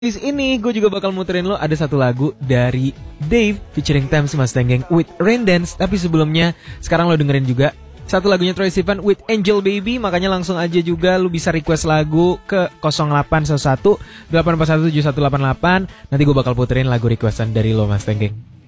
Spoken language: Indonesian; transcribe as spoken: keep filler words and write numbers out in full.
Di ini gue juga bakal muterin lo ada satu lagu dari Dave featuring Thames Mustang Gang with Rain Dance. Tapi sebelumnya sekarang lo dengerin juga satu lagunya Troye Sivan with Angel Baby. Makanya langsung aja juga lo bisa request lagu ke nol delapan satu satu delapan empat satu tujuh satu delapan delapan. Nanti gue bakal puterin lagu requestan dari lo Mustang Gang.